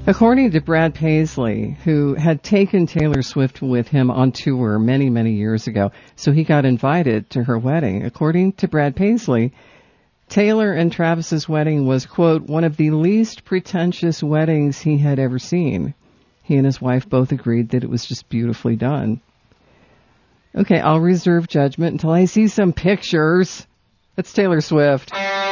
According to Brad Paisley, who had taken Taylor Swift with him on tour many, many years ago, so he got invited to her wedding. According to Brad Paisley, Taylor and Travis's wedding was, quote, one of the least pretentious weddings he had ever seen. He and his wife both agreed that it was just beautifully done. Okay, I'll reserve judgment until I see some pictures. It's Taylor Swift.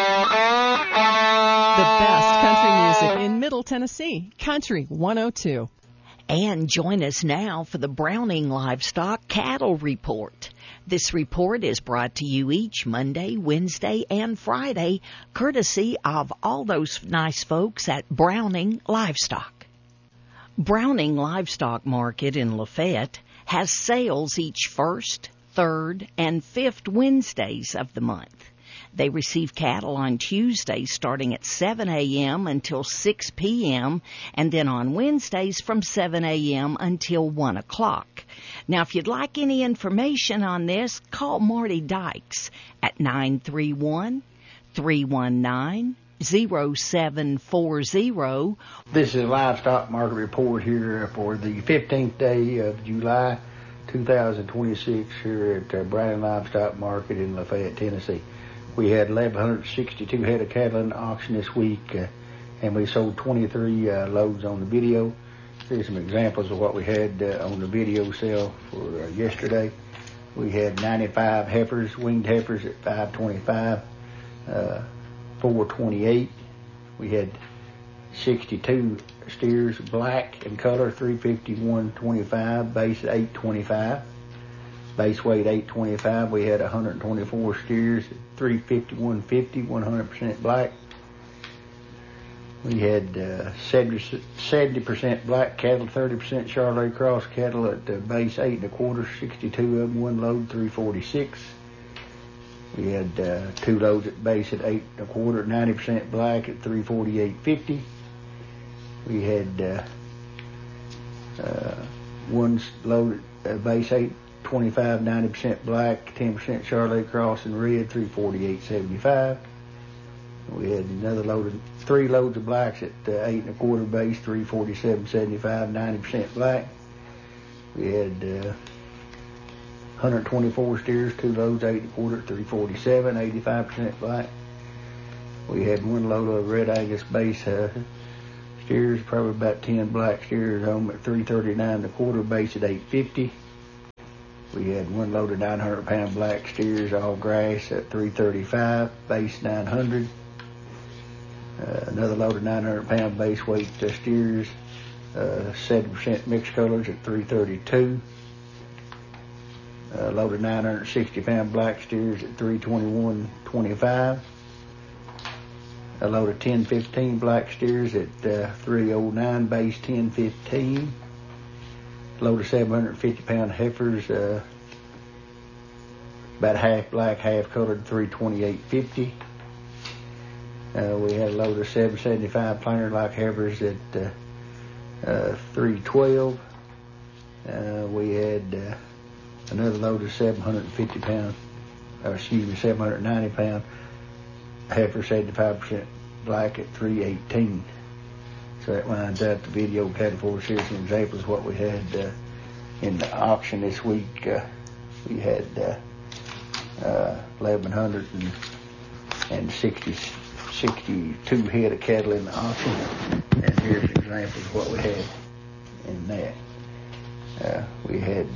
The best country music in Middle Tennessee, Country 102. And join us now for the Browning Livestock Cattle Report. This report is brought to you each Monday, Wednesday, and Friday, courtesy of all those nice folks at Browning Livestock. Browning Livestock Market in Lafayette has sales each first, third, and fifth Wednesdays of the month. They receive cattle on Tuesdays starting at 7 a.m. until 6 p.m. and then on Wednesdays from 7 a.m. until 1 o'clock. Now, if you'd like any information on this, call Marty Dykes at 931-319-0740. This is a livestock market report here for the 15th day of July 2026 here at Browning Livestock Market in Lafayette, Tennessee. We had 1,162 head of cattle in the auction this week, and we sold 23 loads on the video. Here's some examples of what we had on the video sale for yesterday. We had 95 heifers, winged heifers at $525, 428. We had 62 steers, black in color, $351.25, base at $825. Base weight $825. We had 124 steers at $351.50, 100% black. We had 70% black cattle, 30% Charolais cross cattle at base 8 1/4, 62 of them, one load, $346. We had 2 loads at base at 8 1/4, 90% black at $348.50. We had one load at base 8 25, 90% black, 10% Charolais cross and red, $348.75. We had another load of 3 loads of blacks at 8 1/4 base, $347.75, 90% black. We had 124 steers, 2 loads, 8 1/4, $347, 85% black. We had 1 load of red Angus base steers, probably about 10 black steers home at $339 1/4, base at $850. We had 1 load of 900-pound black steers, all grass, at $335, base $900. Another load of 900-pound base weight steers, 70% mixed colors at $332. A load of 960-pound black steers at $321.25. A load of 10-15 black steers at $309, base $10.15. Load of 750-pound heifers, about half black, half colored, $328.50. We had a load of 775 plainer-like heifers at $312. We had another load of 790-pound heifer, 75% black at $318. So that lines out the video cattle for us. Here's some examples of what we had in the auction this week. We had 1,162 head of cattle in the auction. And here's examples of what we had in that. We had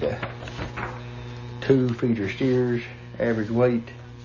2 feeder steers, average weight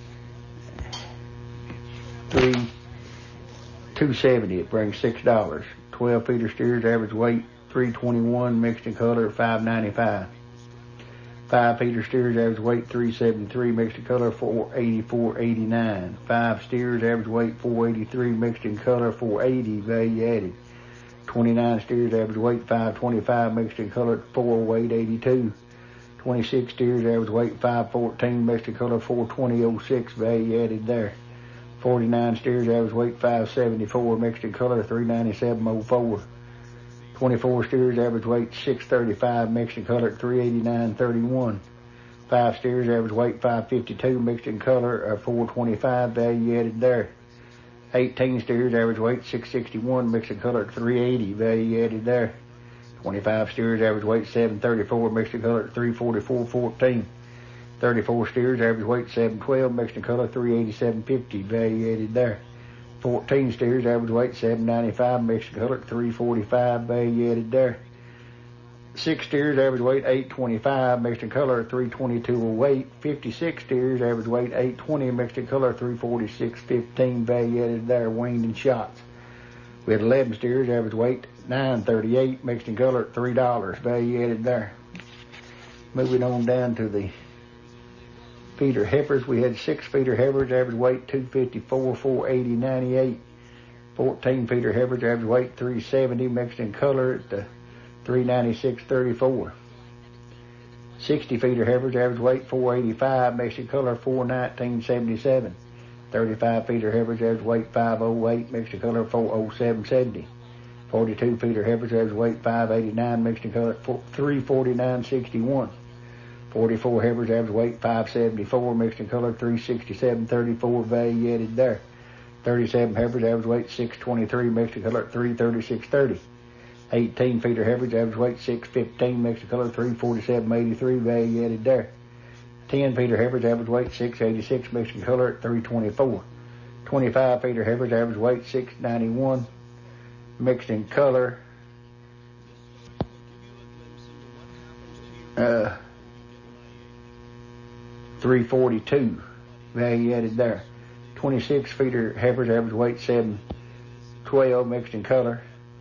$270. It brings $6. 12 feeder steers, average weight $321, mixed in color $595. 5 feeder steers, average weight $373, mixed in color $484.89. 5 steers, average weight $483, mixed in color $480, value added. 29 steers, average weight $525, mixed in color $408.82. 26 steers, average weight $514, mixed in color $420.06, value added there. 49 steers, average weight $574, mixed in color $397.04. 24 steers, average weight $635, mixed in color $389.31. 5 steers, average weight $552, mixed in color $425, value added there. 18 steers, average weight 661, mixed in color at 380, value added there. 25 steers, average weight 734, mixed in color at 344.14. 34 steers, average weight 712, mixed in color 387.50, value added there. 14 steers, average weight 795, mixed in color 345, value added there. 6 steers, average weight 825, mixed in color 322 weight. 56 steers, average weight 820, mixed in color 346.15, value added there, weaned and shots. We had 11 steers, average weight 938, mixed in color at $3, value added there. Moving on down to the feeder heifers, we had 6 feeder heifers, average weight 254, 480, 98. 14 feeder heifers, average weight 370, mixed in color at the 396.34. 60 feeder heifers, average weight 485, mixed in color 419.77. 35 feeder heifers, average weight 508, mixed in color 407.70. 42 feeder heifers, average weight 589, mixed in color 349.61. 44 heifers, average weight 574, mixed in color 367.34, value added there. 37 heifers, average weight 623, mixed in color 336.30. 18 feeder heifers, average weight 615, mixed in color 347.83, value added there. 10 feeder heifers, average weight 686, mixed in color at 324. 25 feeder heifers, average weight 691, mixed in color 342, value added there. 26 feeder heifers, average weight 712, mixed in color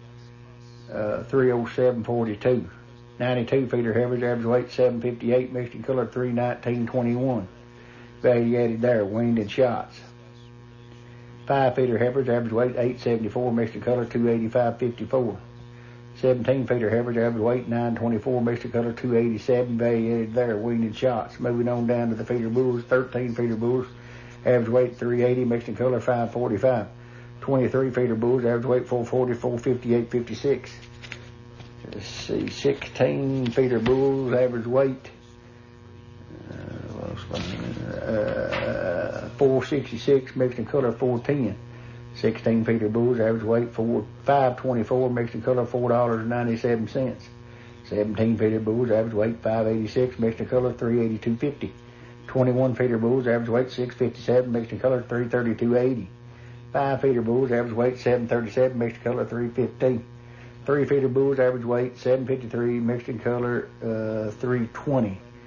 307.42. 92 feeder heifers, average weight 758, mixed in color 319.21, value added there, weaned and shots. 5 feeder heifers, average weight 874, mixed in color 285.54. 17 feeder heifers, average weight 924, mixed in color 287, value added there, weaned and shots. Moving on down to the feeder bulls, 13 feeder bulls, average weight 380, mixed in color 545. 23 feeder bulls, average weight 440, 458, 56. Let's see, 16 feeder bulls, average weight 466, mixed in color 410. 16 feeder bulls, average weight 524, mixed in color $4.97. 17 feeder bulls, average weight 586, mixed in color 382.50. 21 feeder bulls, average weight 657, mixed in color 332.80. 5 feeder bulls, average weight 737, mixed in color 315. 3 feeder bulls, average weight 753, mixed in color 320.